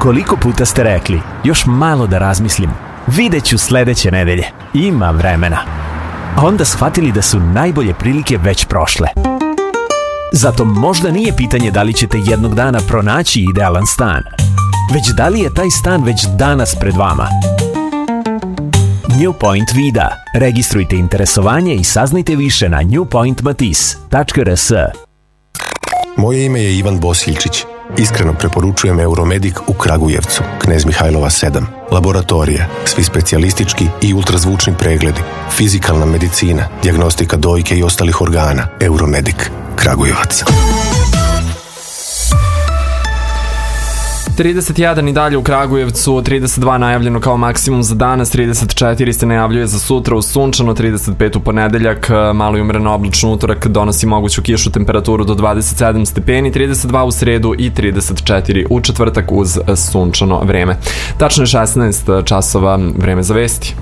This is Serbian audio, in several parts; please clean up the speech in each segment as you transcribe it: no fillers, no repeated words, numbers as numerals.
Koliko puta ste rekli, još malo da razmislim, vidjet ću sledeće nedelje, ima vremena. A onda shvatili da su najbolje prilike već prošle. Zato možda nije pitanje da li ćete jednog dana pronaći idealan stan, već da li je taj stan već danas pred vama. New Point Vida. Registrujte interesovanje i saznajte više na newpointmatis.rs. Moje ime je Ivan Bosiljčić. Iskreno preporučujem Euromedik u Kragujevcu, Knez Mihajlova 7. Laboratorije, svi specijalistički i ultrazvučni pregledi, fizikalna medicina, dijagnostika dojke i ostalih organa. Euromedik, Kragujevac. 31 i dalje u Kragujevcu, 32 najavljeno kao maksimum za danas, 34 se najavljuje za sutra u sunčano, 35 u ponedeljak, malo i umreno oblačno utorak donosi moguću kišu, temperaturu do 27 stepeni, 32 u sredu i 34 u četvrtak uz sunčano vreme. Tačno je 16 časova, vreme za vesti.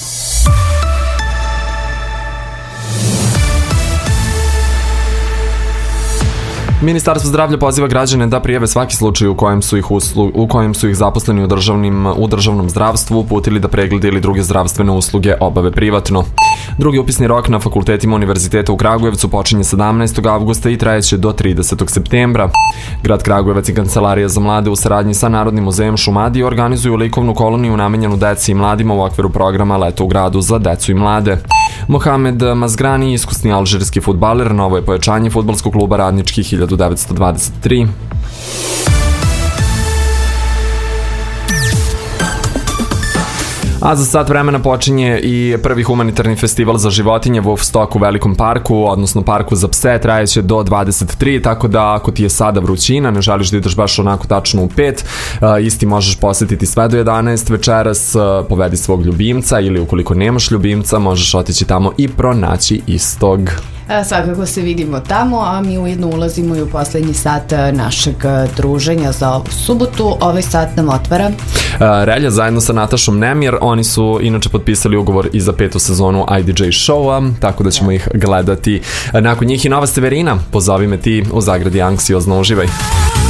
Ministarstvo zdravlja poziva građane da prijave svaki slučaj u kojem su ih zaposleni u državnom zdravstvu uputili da preglede ili druge zdravstvene usluge obave privatno. Drugi upisni rok na fakultetima Univerziteta u Kragujevcu počinje 17. avgusta i trajeće do 30. septembra. Grad Kragujevac i Kancelarija za mlade u saradnji sa Narodnim muzejem Šumadije organizuju likovnu koloniju namenjenu deci i mladima u okviru programa Leto u gradu za decu i mlade. Mohamed Mazgrani, iskusni alžirski fudbaler, novo je pojačanje fudbalskog kluba Radnički 1923. A za sat vremena počinje i prvi humanitarni festival za životinje Wolfstock u Velikom parku, odnosno parku za pse, trajeće do 23, tako da ako ti je sada vrućina, ne želiš da ideš baš onako tačno u 5, isti možeš posetiti sve do 11 večeras, povedi svog ljubimca ili ukoliko nemaš ljubimca, možeš otići tamo i pronaći istog. Svakako se vidimo tamo, a mi ujedno ulazimo i u poslednji sat našeg druženja za ovu subotu. Ovaj sat nam otvara Relja zajedno sa Natašom Nemir. Oni su inače potpisali ugovor i za 5. sezonu IDJ showa, tako da ćemo ih gledati nakon njih. I Nova Severina, Pozovi me ti, u zagradi anksiozno, uživaj.